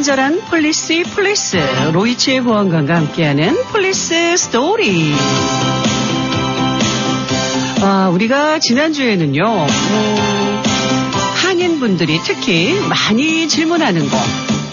친절한 폴리스 로이치의 보안관과 함께하는 폴리스 스토리. 우리가 지난주에는요, 한인분들이 특히 많이 질문하는 거,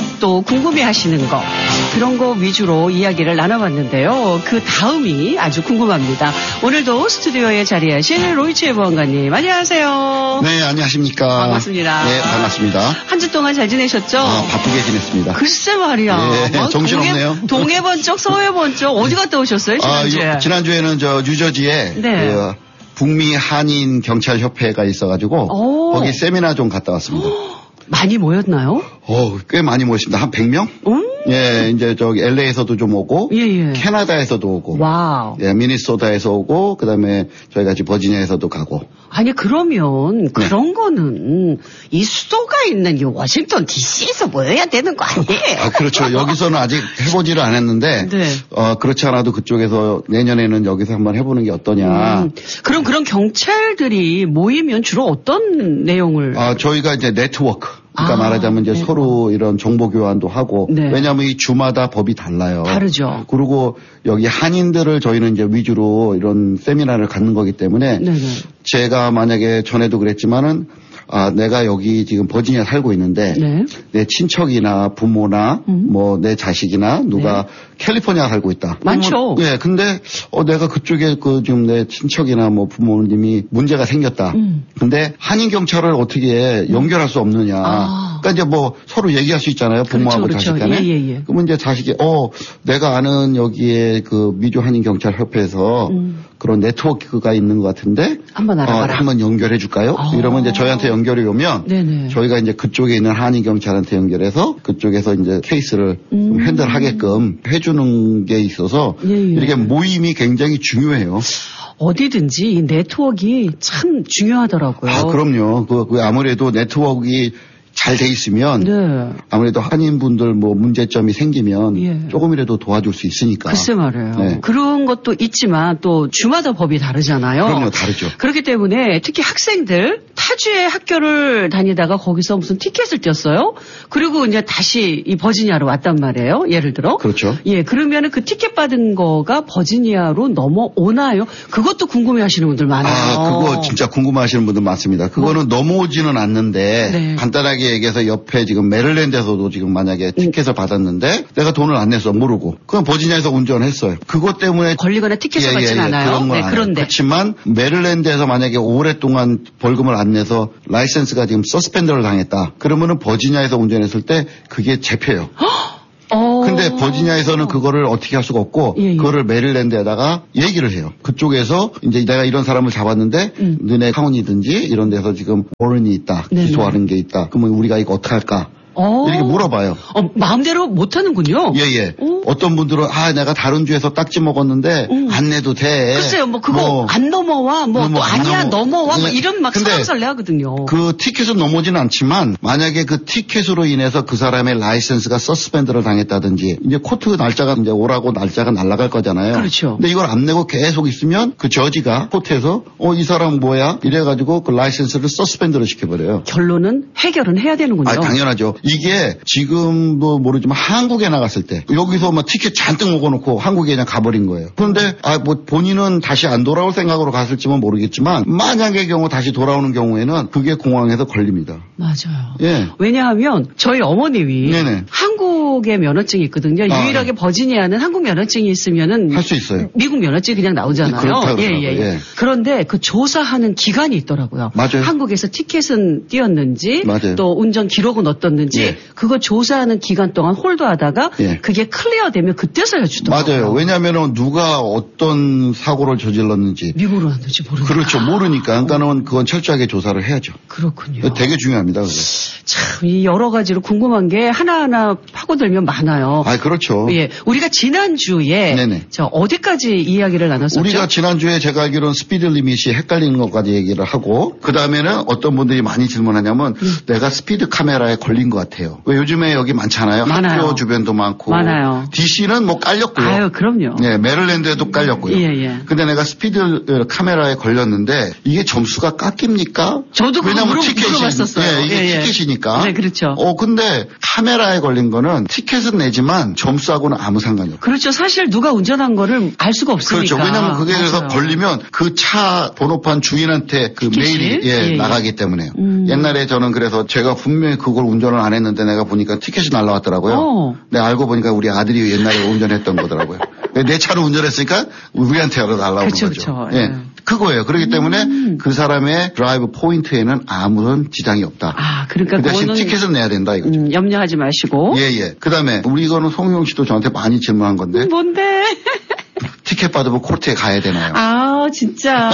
또 궁금해하시는 거, 그런 거 위주로 이야기를 나눠봤는데요. 그 다음이 아주 궁금합니다. 오늘도 스튜디오에 자리하신 로이치의 보안관님, 안녕하세요. 네, 안녕하십니까. 반갑습니다. 네, 반갑습니다. 한 주 동안 잘 지내셨죠? 바쁘게 지냈습니다. 글쎄 말이야. 네, 정신없네요. 동해 번쩍, 서해 번쩍, 어디 갔다 오셨어요, 지난주에? 지난주에는 뉴저지에 네. 북미 한인 경찰 협회가 있어가지고 거기 세미나 좀 갔다 왔습니다. 많이 모였나요? 꽤 많이 모였습니다. 한 100명? 예, 이제 LA에서도 좀 오고, 예. 캐나다에서도 오고, 와우. 예, 미니소타에서 오고, 그 다음에 저희가 지금 버지니아에서도 가고. 아니, 그러면 그런 거는 이 수도가 있는 이 워싱턴 DC에서 모여야 되는 거 아니에요? 그렇죠. 여기서는 아직 해보지를 않았는데, 네. 그렇지 않아도 그쪽에서 내년에는 여기서 한번 해보는 게 어떠냐. 그럼 그런 경찰들이 모이면 주로 어떤 내용을? 저희가 이제 네트워크. 그러니까 말하자면 이제 서로 이런 정보 교환도 하고. 네. 왜냐하면 이 주마다 법이 달라요. 다르죠. 그리고 여기 한인들을 저희는 이제 위주로 이런 세미나를 갖는 거기 때문에. 네네. 제가 만약에 전에도 그랬지만은 내가 여기 지금 버지니아 살고 있는데 네. 내 친척이나 부모나 뭐 내 자식이나 누가 캘리포니아 살고 있다. 많죠. 예, 근데 내가 그쪽에 지금 내 친척이나 뭐 부모님이 문제가 생겼다. 근데 한인 경찰을 어떻게 연결할 수 없느냐. 그러니까 이제 뭐 서로 얘기할 수 있잖아요. 부모하고 그렇죠. 자식 간에. 예. 그러면 이제 자식이 내가 아는 여기에 그 미주 한인 경찰 협회에서 그런 네트워크가 있는 것 같은데 한번 알아봐라. 한번 연결해 줄까요? 이러면 이제 저희한테 연결이 오면 네네. 저희가 이제 그쪽에 있는 한인 경찰한테 연결해서 그쪽에서 이제 케이스를 좀 핸들하게끔 해주는 게 있어서 이렇게 모임이 굉장히 중요해요. 어디든지 이 네트워크가 참 중요하더라고요. 그럼요. 그 아무래도 네트워크가 잘 돼 있으면 네. 아무래도 한인분들 뭐 문제점이 생기면 조금이라도 도와줄 수 있으니까. 글쎄 말이에요. 네. 그런 것도 있지만 또 주마다 법이 다르잖아요. 그럼요. 다르죠. 그렇기 때문에 특히 학생들 타주의 학교를 다니다가 거기서 무슨 티켓을 띄었어요. 그리고 이제 다시 이 버지니아로 왔단 말이에요. 예를 들어. 그렇죠. 예, 그러면은 그 티켓 받은 거가 버지니아로 넘어오나요? 그것도 궁금해 하시는 분들 많아요. 그거 진짜 궁금해 하시는 분들 많습니다. 그거는 넘어오지는 않는데 간단하게 얘기해서 옆에 지금 메릴랜드에서도 지금 만약에 티켓을 받았는데 내가 돈을 안 냈어 모르고 그냥 버지니아에서 운전했어요. 그것 때문에 걸리거나 티켓을 받지는 않아요. 그런 건 그런데 그렇지만 메릴랜드에서 만약에 오랫동안 벌금을 안 내서 라이센스가 지금 서스펜더를 당했다. 그러면은 버지니아에서 운전했을 때 그게 잡혀요. 근데 버지니아에서는 그거를 어떻게 할 수가 없고 그거를 메릴랜드에다가 얘기를 해요. 그쪽에서 이제 내가 이런 사람을 잡았는데 너네 카운티든지 이런 데서 지금 워런이 있다. 기소하는 게 있다. 그러면 우리가 이거 어떻게 할까? 이렇게 물어봐요. 마음대로 못하는군요. 예. 어떤 분들은 내가 다른 주에서 딱지 먹었는데 안 내도 돼. 글쎄요, 그거 안 넘어와, 아니야 넘어와, 이런 사람설레 하거든요. 그 티켓은 넘어지는 않지만 만약에 그 티켓으로 인해서 그 사람의 라이센스가 서스펜드를 당했다든지 이제 코트 날짜가 이제 오라고 날짜가 날아갈 거잖아요. 그렇죠. 근데 이걸 안 내고 계속 있으면 그 저지가 코트에서 이 사람 뭐야? 이래가지고 그 라이센스를 서스펜드로 시켜버려요. 결론은 해결은 해야 되는군요. 당연하죠. 이게 지금도 모르지만 한국에 나갔을 때 여기서 막 티켓 잔뜩 먹어놓고 한국에 그냥 가버린 거예요. 그런데 본인은 다시 안 돌아올 생각으로 갔을지는 모르겠지만 만약의 경우 다시 돌아오는 경우에는 그게 공항에서 걸립니다. 맞아요. 예. 왜냐하면 저희 어머님이 한국의 면허증이 있거든요. 유일하게 버지니아는 한국 면허증이 있으면은 할 수 있어요. 미국 면허증이 그냥 나오잖아요. 그렇다고 예. 그런데 그 조사하는 기간이 있더라고요. 맞아요. 한국에서 티켓은 띄었는지 또 운전 기록은 어떻는지 그거 조사하는 기간 동안 홀드하다가 그게 클리어되면 그때서야 주더라고요. 맞아요. 왜냐하면 누가 어떤 사고를 저질렀는지 미국으로 왔는지 모르니까. 그렇죠. 모르니까. 그러니까는 그건 철저하게 조사를 해야죠. 그렇군요. 되게 중요합니다. 그게. 참 여러 가지로 궁금한 게 하나하나 파고들 끼어들면 많아요. 아, 그렇죠. 예, 우리가 지난주에 네네. 저 어디까지 이야기를 나눴었죠? 우리가 지난주에 제가 알기로는 스피드 리밋이 헷갈리는 것까지 얘기를 하고 그 다음에는 어떤 분들이 많이 질문하냐면 내가 스피드 카메라에 걸린 것 같아요. 왜 요즘에 여기 많잖아요. 많아요. 학교 주변도 많고. 많아요. DC는 뭐 깔렸고요. 아유, 그럼요. 네, 메릴랜드에도 깔렸고요. 예. 근데 내가 스피드 카메라에 걸렸는데 이게 점수가 깎입니까? 저도 왜냐면 물어봤었어요. 예, 이게 티켓이니까. 네, 그렇죠. 근데 카메라에 걸린 거는 티켓은 내지만 점수하고는 아무 상관이 없어요. 그렇죠. 사실 누가 운전한 거를 알 수가 없으니까. 그렇죠. 왜냐하면 그게 맞아요. 그래서 걸리면 그 차 번호판 주인한테 그 티켓이? 메일이 예. 나가기 때문에요. 옛날에 저는 그래서 제가 분명히 그걸 운전을 안 했는데 내가 보니까 티켓이 날라왔더라고요. 내가 알고 보니까 우리 아들이 옛날에 운전했던 거더라고요. 내 차를 운전했으니까 우리한테 날라오는 그렇죠, 거죠. 그렇죠. 예. 그거예요. 그렇기 때문에 그 사람의 드라이브 포인트에는 아무런 지장이 없다. 아, 그러니까 그 대신 그거는 티켓은 내야 된다 이거죠. 염려하지 마시고. 예. 그다음에 우리 이거는 송영 씨도 저한테 많이 질문한 건데 뭔데? 티켓 받으면 코르트에 가야 되나요? 아, 진짜.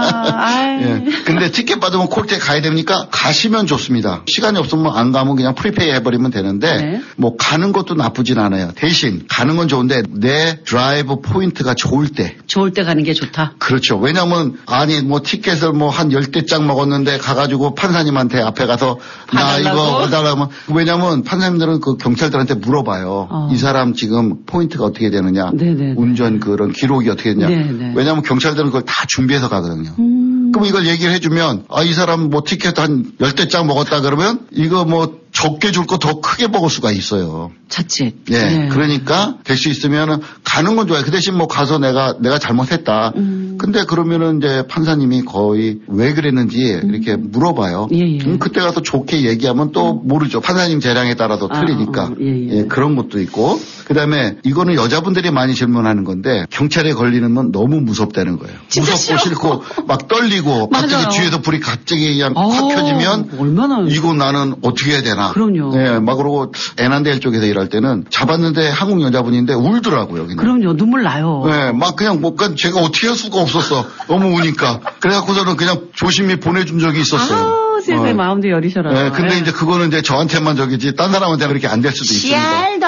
예. 근데 티켓 받으면 코르트에 가야 되니까 가시면 좋습니다. 시간이 없으면 안 가면 그냥 프리페이 해버리면 되는데 네. 뭐 가는 것도 나쁘진 않아요. 대신 가는 건 좋은데 내 드라이브 포인트가 좋을 때. 좋을 때 가는 게 좋다. 그렇죠. 왜냐면 아니 뭐 티켓을 뭐 한 10대장 먹었는데 가가지고 판사님한테 앞에 가서 나 이거 해달라면 왜냐면 판사님들은 그 경찰들한테 물어봐요. 이 사람 지금 포인트가 어떻게 되느냐. 네네. 운전 그런 기록이 어떻게 되냐. 네네. 왜냐면 경찰들은 그걸 다 준비해서 가거든요. 그럼 이걸 얘기를 해주면 이 사람 뭐 티켓 한 10대장 먹었다 그러면 이거 뭐 적게 줄 거 더 크게 먹을 수가 있어요. 자칫. 예. 네. 그러니까 될 수 있으면 가는 건 좋아요. 그 대신 뭐 가서 내가 잘못했다. 근데 그러면은 이제 판사님이 거의 왜 그랬는지 이렇게 물어봐요. 예. 그때 가서 좋게 얘기하면 또 모르죠. 판사님 재량에 따라서 틀리니까. 예. 그런 것도 있고. 그다음에 이거는 여자분들이 많이 질문하는 건데 경찰에 걸리는 건 너무 무섭다는 거예요. 무섭고 싫고 막 떨리고 갑자기 뒤에서 불이 갑자기 그냥 확 켜지면 얼마나 이거 나는 어떻게 해야 되나. 그럼요. 네, 막 그러고 애난데일 쪽에서 일할 때는 잡았는데 한국 여자분인데 울더라고요. 그냥. 그럼요. 눈물 나요. 네, 막 그냥 제가 어떻게 할 수가 없었어. 너무 우니까. 그래갖고서는 그냥 조심히 보내준 적이 있었어요. 세상에 마음도 여리셔라. 네, 근데 이제 그거는 이제 저한테만 저기지 딴 사람한테 그렇게 안 될 수도 있습니다. 씨알도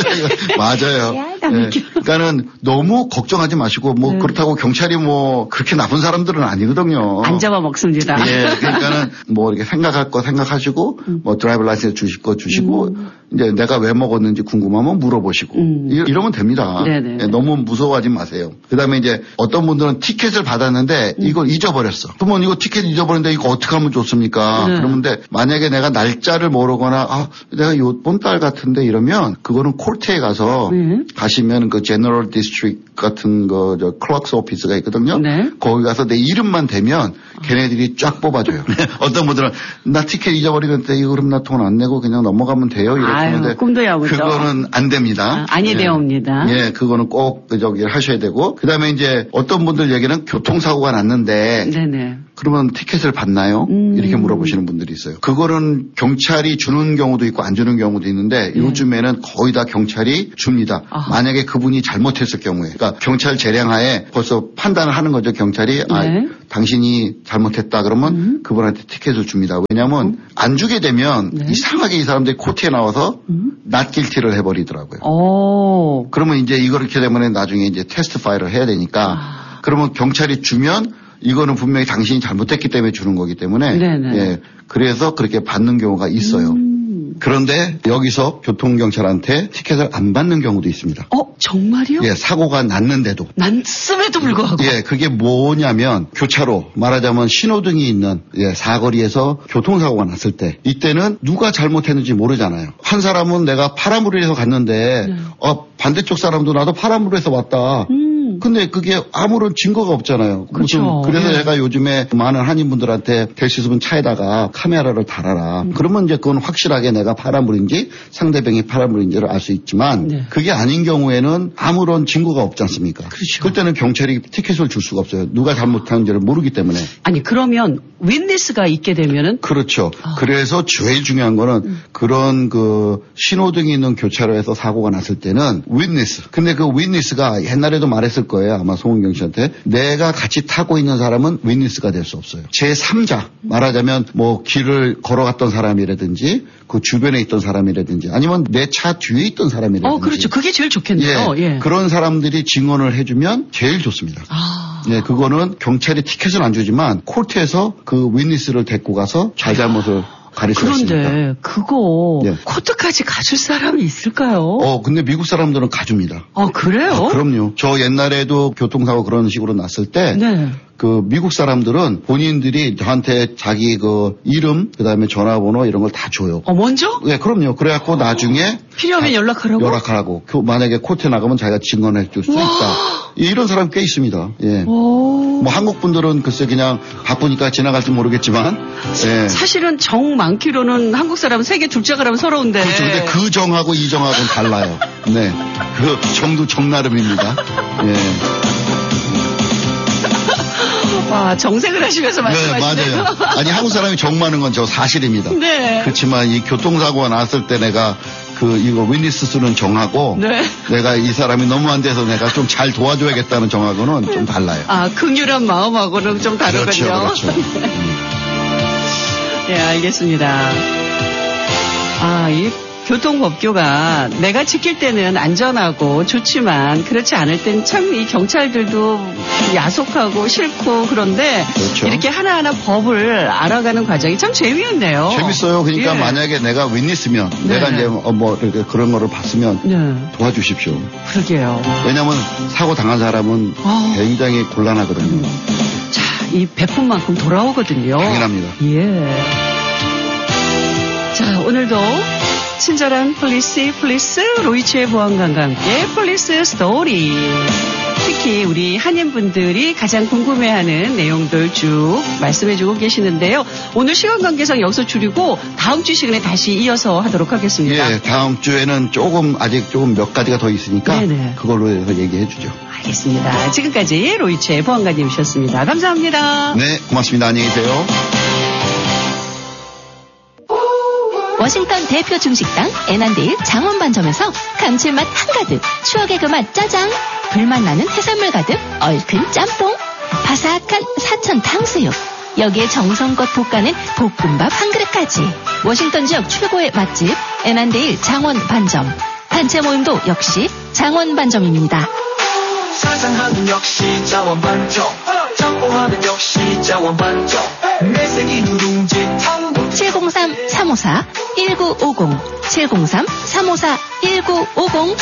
맞아요. 네, 그러니까는 너무 걱정하지 마시고 뭐 그렇다고 경찰이 뭐 그렇게 나쁜 사람들은 아니거든요. 안 잡아먹습니다. 예, 그러니까는 뭐 이렇게 생각할 거 생각하시고 뭐 드라이브 라이센스 주실 거 주시고 이제 내가 왜 먹었는지 궁금하면 물어보시고 이러면 됩니다. 예, 너무 무서워하지 마세요. 그다음에 이제 어떤 분들은 티켓을 받았는데 이걸 잊어버렸어. 그러면 이거 티켓 잊어버렸는데 이거 어떻게 하면 좋습니까? 그러는데 만약에 내가 날짜를 모르거나 내가 요번 달 같은데 이러면 그거는 콜트에 가서 가시면 그 제너럴 디스트릭 같은 거 저 클락스 오피스가 있거든요. 네. 거기 가서 내 이름만 대면 걔네들이 쫙 뽑아줘요. 어떤 분들은 나 티켓 잊어버리는데 이거 그럼 나 돈 안 내고 그냥 넘어가면 돼요. 이렇게 하는데 꿈도 야무져. 그거는 안 됩니다. 아니되옵니다. 예, 그거는 꼭 저기 하셔야 되고 그다음에 이제 어떤 분들 얘기는 교통사고가 났는데 네네. 그러면 티켓을 받나요? 이렇게 물어보시는 분들이 있어요. 그거는 경찰이 주는 경우도 있고 안 주는 경우도 있는데 요즘에는 거의 다 경찰이 줍니다. 만약에 그분이 잘못했을 경우에. 그러니까 경찰 재량하에 벌써 판단을 하는 거죠. 경찰이 당신이 잘못했다 그러면 그분한테 티켓을 줍니다. 왜냐하면 안 주게 되면 이상하게 이 사람들이 코트에 나와서 not guilty를 해버리더라고요. 그러면 이제 이렇게 되면 나중에 이제 테스티파이를 해야 되니까 그러면 경찰이 주면 이거는 분명히 당신이 잘못했기 때문에 주는 거기 때문에 예, 그래서 그렇게 받는 경우가 있어요. 그런데 여기서 교통경찰한테 티켓을 안 받는 경우도 있습니다. 정말이요? 예, 사고가 났는데도. 났음에도 불구하고. 예, 그게 뭐냐면 교차로 말하자면 신호등이 있는 사거리에서 교통사고가 났을 때 이때는 누가 잘못했는지 모르잖아요. 한 사람은 내가 파란불을 해서 갔는데 반대쪽 사람도 나도 파란불을 해서 왔다. 근데 그게 아무런 증거가 없잖아요. 그렇죠. 그래서 제가 요즘에 많은 한인분들한테 될 수 있으면 차에다가 카메라를 달아라. 그러면 이제 그건 확실하게 내가 파란불인지 상대방이 파란불인지를 알 수 있지만 그게 아닌 경우에는 아무런 증거가 없지 않습니까? 그렇죠. 그때는 경찰이 티켓을 줄 수가 없어요. 누가 잘못한지를 모르기 때문에. 아니 그러면 윈니스가 있게 되면은 그렇죠. 그래서 제일 중요한 거는 그런 그 신호등이 있는 교차로에서 사고가 났을 때는 윈니스. 근데 그 윈니스가 옛날에도 말했을 그랬을 거예요. 아마 송은경 씨한테. 내가 같이 타고 있는 사람은 윈니스가 될 수 없어요. 제3자. 말하자면 뭐 길을 걸어갔던 사람이라든지 그 주변에 있던 사람이라든지 아니면 내 차 뒤에 있던 사람이라든지. 그렇죠. 그게 제일 좋겠네요. 예. 그런 사람들이 증언을 해주면 제일 좋습니다. 예, 그거는 경찰이 티켓은 안 주지만 코트에서 그 윈니스를 데리고 가서 잘잘못을 가릴 수 있습니다. 그런데 그거 예. 코트까지 가줄 사람이 있을까요? 근데 미국 사람들은 가줍니다. 그래요? 그럼요. 저 옛날에도 교통사고 그런 식으로 났을 때 네. 그 미국 사람들은 본인들이 저한테 자기 그 이름 그다음에 전화번호 이런 걸 다 줘요. 먼저? 네, 그럼요. 그래갖고 나중에 필요하면 연락하라고. 만약에 코트에 나가면 자기가 증언해 줄 수 있다. 이런 사람 꽤 있습니다. 예. 뭐 한국 분들은 글쎄 그냥 바쁘니까 지나갈지 모르겠지만. 예. 사실은 정 많기로는 한국 사람은 세계 둘째가라면 서러운데. 그렇죠. 근데 그 정하고 이 정하고는 달라요. 네. 그 정도 정나름입니다. 예. 정색을 하시면서 말씀하시네요. 네, 맞아요. 아니, 한국 사람이 정 많은 건 저 사실입니다. 네. 그렇지만 이 교통사고가 났을 때 내가 이거 윈니스 수는 정하고 네. 내가 이 사람이 너무 안 돼서 내가 좀 잘 도와줘야겠다는 정하고는 좀 달라요. 긍휼한 마음하고는 좀 다르군요. 그렇죠. 네, 알겠습니다. 이 교통법규가 내가 지킬 때는 안전하고 좋지만 그렇지 않을 땐 참 이 경찰들도 야속하고 싫고 그런데 그렇죠. 이렇게 하나하나 법을 알아가는 과정이 참 재미있네요. 재밌어요. 그러니까 예. 만약에 내가 윈니스면 네. 내가 이제 뭐 이렇게 그런 거를 봤으면 네. 도와주십시오. 그러게요. 왜냐하면 사고 당한 사람은 굉장히 곤란하거든요. 자, 이 베푼만큼 돌아오거든요. 당연합니다. 예. 자, 오늘도 친절한 플리스 로이치의 보안관과 함께 플리스 스토리. 특히 우리 한인분들이 가장 궁금해하는 내용들 쭉 말씀해주고 계시는데요. 오늘 시간 관계상 여기서 줄이고 다음 주 시간에 다시 이어서 하도록 하겠습니다. 예, 다음 주에는 아직 조금 몇 가지가 더 있으니까 네네. 그걸로 해서 얘기해 주죠. 알겠습니다. 지금까지 로이치의 보안관님이셨습니다. 감사합니다. 네, 고맙습니다. 안녕히 계세요. 워싱턴 대표 중식당 애난데일 장원반점에서 감칠맛 한가득, 추억의 그 맛 짜장, 불맛 나는 해산물 가득 얼큰 짬뽕, 바삭한 사천 탕수육, 여기에 정성껏 볶아낸 볶음밥 한 그릇까지. 워싱턴 지역 최고의 맛집 애난데일 장원반점. 단체 모임도 역시 장원반점입니다. 사장하는 역시 장원반점, 장보하는 역시 장원반점. 매생이 누룽지 탕 703-354-1950 703-354-1950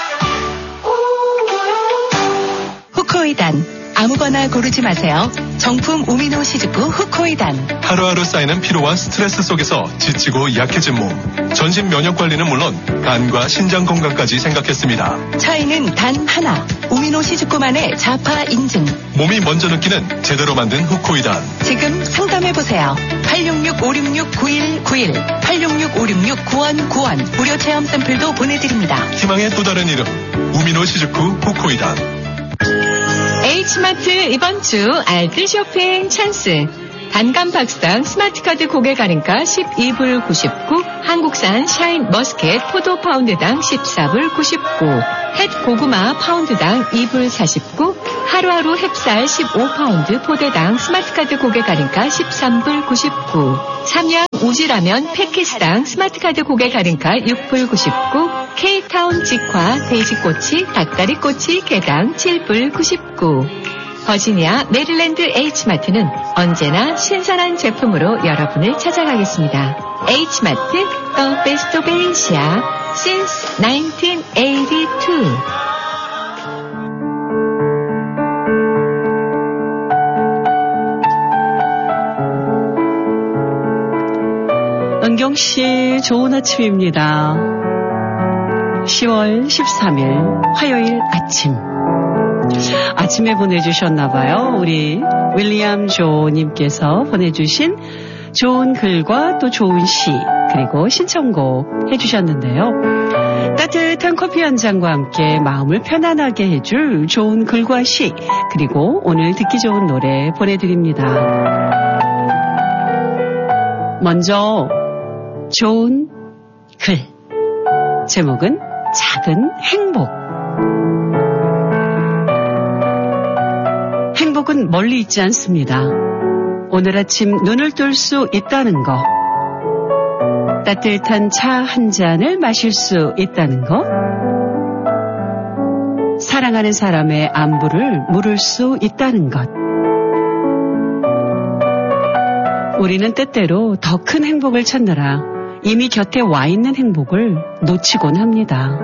후코이단 아무거나 고르지 마세요. 정품 우미노 시즈쿠 후코이단. 하루하루 쌓이는 피로와 스트레스 속에서 지치고 약해진 몸. 전신 면역 관리는 물론 간과 신장 건강까지 생각했습니다. 차이는 단 하나. 우미노 시즈쿠만의 자파 인증. 몸이 먼저 느끼는 제대로 만든 후코이단. 지금 상담해보세요. 866-566-9191 866-566-9191 무료 체험 샘플도 보내드립니다. 희망의 또 다른 이름 우미노 시즈쿠 후코이단. H마트 이번 주 알뜰 쇼핑 찬스. 단감 박스당 스마트카드 고객 할인가 12불 99, 한국산 샤인 머스켓 포도 파운드당 14불 99, 햇 고구마 파운드당 2불 49, 하루하루 햅쌀 15파운드 포대당 스마트카드 고객 할인가 13불 99, 삼양 우지라면 패키지당 스마트카드 고객 할인가 6불 99, K타운 직화 돼지꼬치 닭다리꼬치 개당 7불 99. 버지니아 메릴랜드 H마트는 언제나 신선한 제품으로 여러분을 찾아가겠습니다. H마트, The Best of Asia, since 1982. 은경씨 좋은 아침입니다. 10월 13일 화요일 아침. 아침에 보내주셨나봐요. 우리 윌리엄 조님께서 보내주신 좋은 글과 또 좋은 시 그리고 신청곡 해주셨는데요. 따뜻한 커피 한 잔과 함께 마음을 편안하게 해줄 좋은 글과 시 그리고 오늘 듣기 좋은 노래 보내드립니다. 먼저 좋은 글 제목은 작은 행복. 행복은 멀리 있지 않습니다. 오늘 아침 눈을 뜰 수 있다는 거, 따뜻한 차 한 잔을 마실 수 있다는 거, 사랑하는 사람의 안부를 물을 수 있다는 것. 우리는 때때로 더 큰 행복을 찾느라 이미 곁에 와 있는 행복을 놓치곤 합니다.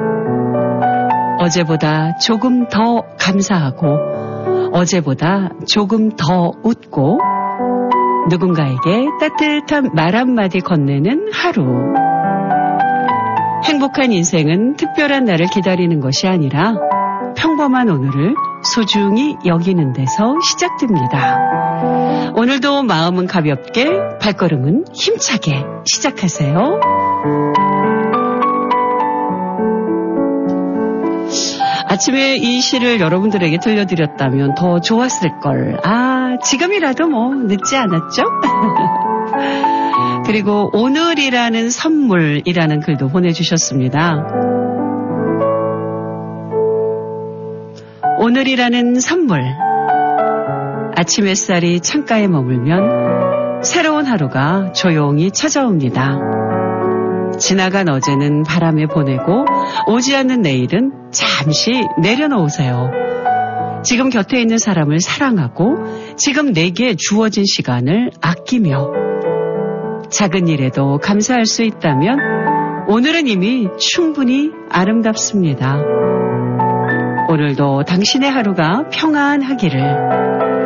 어제보다 조금 더 감사하고, 어제보다 조금 더 웃고, 누군가에게 따뜻한 말 한마디 건네는 하루. 행복한 인생은 특별한 날을 기다리는 것이 아니라 평범한 오늘을 소중히 여기는 데서 시작됩니다. 오늘도 마음은 가볍게, 발걸음은 힘차게 시작하세요. 아침에 이 시를 여러분들에게 들려드렸다면 더 좋았을 걸. 지금이라도 뭐 늦지 않았죠? 그리고 오늘이라는 선물이라는 글도 보내주셨습니다. 오늘이라는 선물. 아침 햇살이 창가에 머물면 새로운 하루가 조용히 찾아옵니다. 지나간 어제는 바람에 보내고 오지 않는 내일은 잠시 내려놓으세요. 지금 곁에 있는 사람을 사랑하고 지금 내게 주어진 시간을 아끼며 작은 일에도 감사할 수 있다면 오늘은 이미 충분히 아름답습니다. 오늘도 당신의 하루가 평안하기를.